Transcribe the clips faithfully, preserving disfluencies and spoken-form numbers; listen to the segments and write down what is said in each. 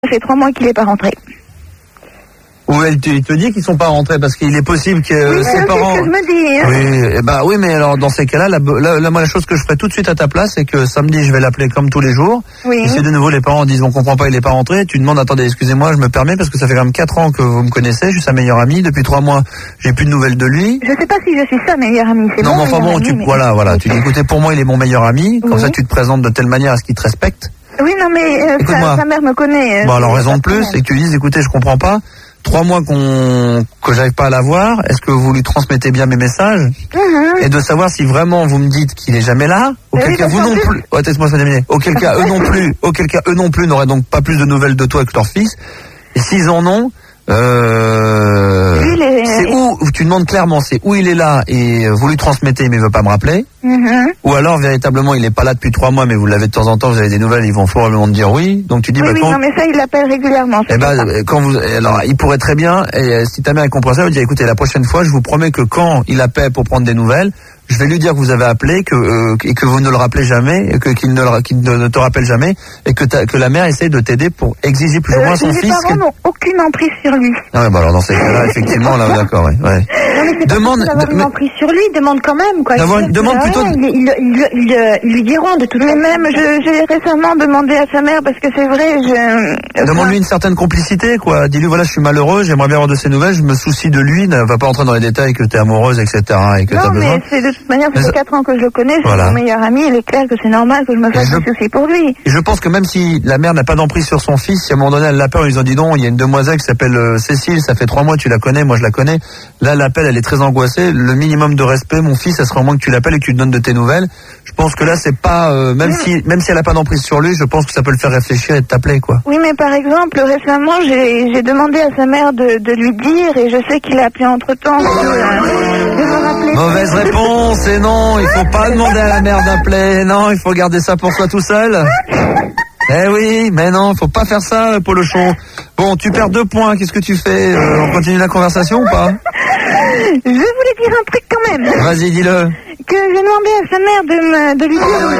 Ça fait trois mois qu'il n'est pas rentré. Ou elle te, il te dit qu'ils sont pas rentrés parce qu'il est possible que oui, ses parents. C'est ce que je me dis. Hein. Oui, eh ben oui, mais alors dans ces cas-là, la, la, la, la chose que je ferais tout de suite à ta place, c'est que samedi, je vais l'appeler comme tous les jours. Oui. Et si de nouveau les parents disent on comprend pas, il est pas rentré, tu demandes attendez, excusez-moi, je me permets parce que ça fait quand même quatre ans que vous me connaissez, je suis sa meilleure amie. Depuis trois mois, j'ai plus de nouvelles de lui. Je sais pas si je suis sa meilleure amie. C'est non, bon, mais enfin bon, ami, tu mais... voilà, voilà, tu dis écoutez, pour moi, il est mon meilleur ami. Comme oui. ça, tu te présentes de telle manière à ce qu'il te respecte. Oui, non, mais euh, sa, sa mère me connaît. Euh, bon, alors raison de plus, c'est que tu dises écoutez, je comprends pas. Trois mois qu'on que j'arrive pas à la voir, est-ce que vous lui transmettez bien mes messages mm-hmm. Et de savoir si vraiment vous me dites qu'il est jamais là, auquel oui, cas vous non plus, oh, laisse-moi ça terminer. Auquel cas eux non plus, auquel cas eux non plus n'auraient donc pas plus de nouvelles de toi que leur fils. Et s'ils en ont, euh, oui, les... c'est où tu demandes clairement, c'est où il est là et vous lui transmettez mais il veut pas me rappeler. Mm-hmm. Ou alors véritablement il est pas là depuis trois mois mais vous l'avez de temps en temps, vous avez des nouvelles, ils vont probablement te dire oui. Donc tu dis oui, bah oui, quand... non mais ça il l'appelle régulièrement. Eh ben ça. Quand vous alors il pourrait très bien et si ta mère est compréhensible, elle dit écoutez la prochaine fois je vous promets que quand il appelle pour prendre des nouvelles, je vais lui dire que vous avez appelé que euh, et que vous ne le rappelez jamais et que qu'il ne, le, qu'il ne te rappelle jamais et que ta, que la mère essaye de t'aider pour exiger plus ou moins euh, son les fils. Les parents n'ont aucune emprise sur lui. Ah ouais, bah alors dans ces cas-là effectivement là d'accord ouais. ouais. Non mais c'est demande pas d'avoir une emprise sur lui, demande quand même quoi. Demande, demande plutôt. Ils, ils, ils, ils, ils lui diront de toute façon. Mais même je, j'ai récemment demandé à sa mère parce que c'est vrai je. Demande-lui une certaine complicité quoi. Dis-lui voilà je suis malheureux, j'aimerais bien avoir de ses nouvelles, je me soucie de lui, ne va pas entrer dans les détails que t'es amoureuse et cetera et que non, t'as besoin. Non mais c'est de toute manière ça fait quatre ans que je le connais, c'est voilà. mon meilleur ami, il est clair que c'est normal que je me fasse je, des soucis pour lui. Et je pense que même si la mère n'a pas d'emprise sur son fils, si à un moment donné elle l'appelle, ils ont dit non, il y a une demoiselle qui s'appelle euh, Cécile, ça fait trois mois tu la connais, moi je la connais. Là l'appel elle est très angoissée, le minimum de respect, mon fils, ça serait au moins que tu l'appelles et que tu lui donnes de tes nouvelles. Je pense que là c'est pas, euh, même mmh. si même si elle a pas d'emprise sur lui, je pense que ça peut le faire réfléchir et de t'appeler quoi. Oui mais par exemple récemment j'ai, j'ai demandé à sa mère de, de lui dire et je sais qu'il a appelé entre temps. De, euh, de me rappeler. Mauvaise réponse et non, il faut pas demander à la mère d'appeler, non, il faut garder ça pour soi tout seul. Eh oui, mais non, faut pas faire ça, Polochon. Bon, tu perds deux points, qu'est-ce que tu fais euh, On continue la conversation ou pas? Je voulais dire un truc quand même. Vas-y, dis-le. Que j'ai demandé à sa mère de, me, de lui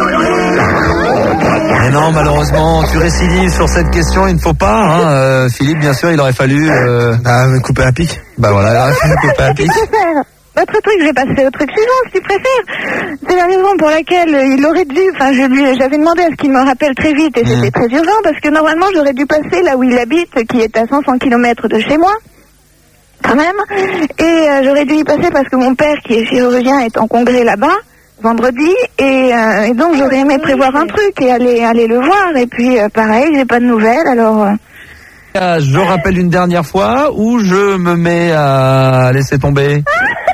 dire... Mais non, malheureusement, tu récidives sur cette question, il ne faut pas. Hein. Euh, Philippe, bien sûr, il aurait fallu... Euh... Ah, couper un pic. Bah voilà, il aurait fallu couper un pic. Autre truc, je vais passer au truc suivant, si tu préfères. C'est la raison pour laquelle il aurait dû, enfin, je lui, j'avais demandé à ce qu'il me rappelle très vite et c'était mmh. très urgent parce que normalement j'aurais dû passer là où il habite, qui est à cinq cents kilomètres de chez moi, quand même. Et euh, j'aurais dû y passer parce que mon père, qui est chirurgien, est en congrès là-bas vendredi et, euh, et donc j'aurais aimé prévoir un truc et aller aller le voir. Et puis euh, pareil, j'ai pas de nouvelles, alors. Euh... Je rappelle une dernière fois ou je me mets à laisser tomber.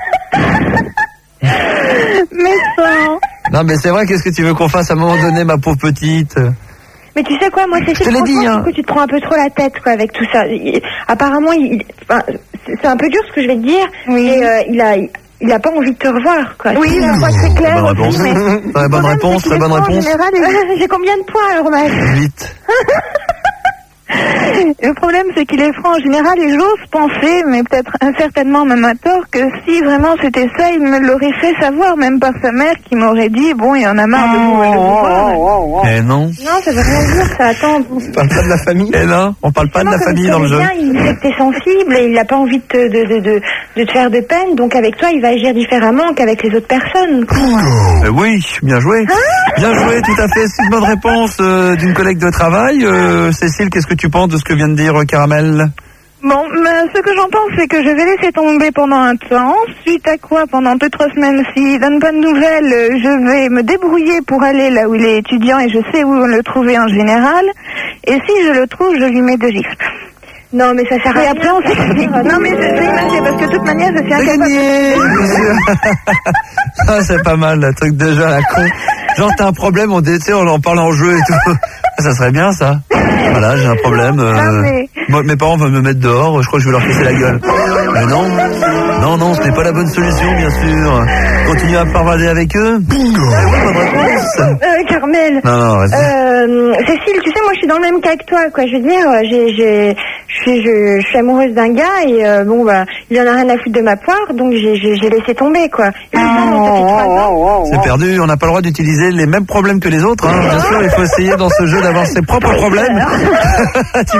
Mais sans. Non mais c'est vrai, qu'est-ce que tu veux qu'on fasse à un moment donné, ma pauvre petite? Mais tu sais quoi, moi c'est je te l'ai dit, hein. que tu te prends un peu trop la tête quoi avec tout ça. Il, apparemment, il, enfin, c'est un peu dur ce que je vais te dire, oui. mais euh, il a, il a pas envie de te revoir quoi. Oui, mmh. la fois c'est clair. Bonne réponse. Mais très bonne réponse, très bonne réponse. Général, j'ai combien de points alors, Max? Huit. Le problème, c'est qu'il est franc en général et j'ose penser, mais peut-être incertainement même à tort, que si vraiment c'était ça, il me l'aurait fait savoir, même par sa mère qui m'aurait dit, bon, il y en a marre de vous. Oh, eh non. Non, ça veut rien dire, ça attend. On parle pas de la famille. Eh non, on parle pas de la famille dans le jeu. Bien, il sait que t'es sensible et il n'a pas envie de te, de, de, de, de te faire de peine, donc avec toi, il va agir différemment qu'avec les autres personnes. Euh, oui, bien joué. Hein? Bien joué, tout à fait. C'est une bonne réponse euh, d'une collègue de travail. Euh, Cécile, qu'est-ce que tu penses de ce que vient de dire Caramel? Bon, mais ce que j'en pense, c'est que je vais laisser tomber pendant un temps, suite à quoi, pendant deux, trois semaines, s'il donne pas de nouvelles, je vais me débrouiller pour aller là où il est étudiant et je sais où le trouver en général. Et si je le trouve, je lui mets deux gifles. Non, mais ça sert à rien. Et après, on s'explique. Non, mais c'est, c'est parce que de toute manière, je suis incapable. Ah, c'est pas mal, le truc de jeu à la con. Genre, t'as un problème, on, tu sais, on en parle en jeu et tout. Ça serait bien, ça. Voilà, j'ai un problème. Euh, non, mais... moi, mes parents veulent me mettre dehors, je crois que je vais leur casser la gueule. Mais non, non, non, ce n'est pas la bonne solution, bien sûr. Continuer à parler avec eux. Bingo. Euh, Carmel. Non, non, vas-y. Euh, Cécile, tu sais, moi, je suis dans le même cas que toi, quoi. Je veux dire, j'ai, j'ai, je suis, je, je suis amoureuse d'un gars et euh, bon bah il en a rien à foutre de ma poire, donc j'ai, j'ai, j'ai laissé tomber quoi. Et maintenant, ça fait trois ans. C'est perdu, on n'a pas le droit d'utiliser les mêmes problèmes que les autres. Hein. Bien sûr, il faut essayer dans ce jeu d'avoir ses propres problèmes. T'imagines ?